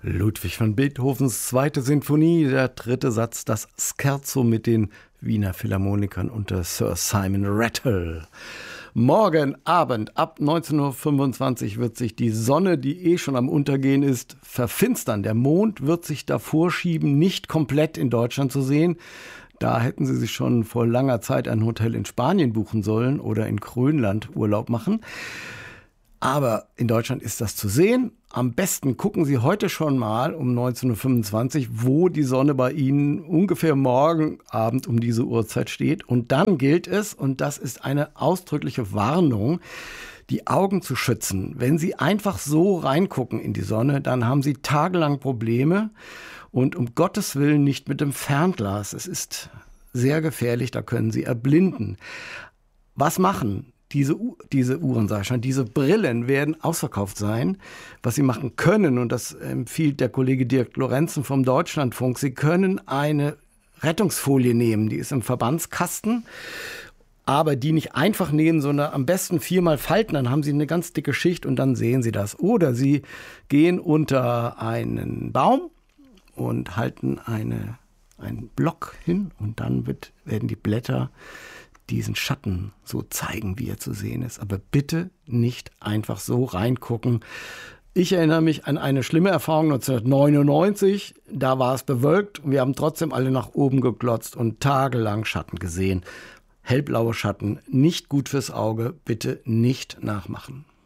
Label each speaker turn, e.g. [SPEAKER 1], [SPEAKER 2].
[SPEAKER 1] Ludwig van Beethovens zweite Sinfonie, der dritte Satz, das Scherzo mit den Wiener Philharmonikern unter Sir Simon Rattle. Morgen Abend ab 19:25 Uhr wird sich die Sonne, die schon am Untergehen ist, verfinstern. Der Mond wird sich davor schieben, nicht komplett in Deutschland zu sehen. Da hätten Sie sich schon vor langer Zeit ein Hotel in Spanien buchen sollen oder in Grönland Urlaub machen. Aber in Deutschland ist das zu sehen. Am besten gucken Sie heute schon mal um 19:25 Uhr, wo die Sonne bei Ihnen ungefähr morgen Abend um diese Uhrzeit steht. Und dann gilt es, und das ist eine ausdrückliche Warnung, die Augen zu schützen. Wenn Sie einfach so reingucken in die Sonne, dann haben Sie tagelang Probleme. Und um Gottes Willen nicht mit dem Fernglas. Es ist sehr gefährlich, da können Sie erblinden. Was machen? Diese Uhren, sag ich schon, diese Brillen werden ausverkauft sein. Was Sie machen können, und das empfiehlt der Kollege Dirk Lorenzen vom Deutschlandfunk, Sie können eine Rettungsfolie nehmen, die ist im Verbandskasten, aber die nicht einfach nähen, sondern am besten 4-mal falten, dann haben Sie eine ganz dicke Schicht und dann sehen Sie das. Oder Sie gehen unter einen Baum und halten einen Block hin und dann werden die Blätter diesen Schatten so zeigen, wie er zu sehen ist. Aber bitte nicht einfach so reingucken. Ich erinnere mich an eine schlimme Erfahrung 1999. Da war es bewölkt und wir haben trotzdem alle nach oben geglotzt und tagelang Schatten gesehen. Hellblaue Schatten, nicht gut fürs Auge. Bitte nicht nachmachen.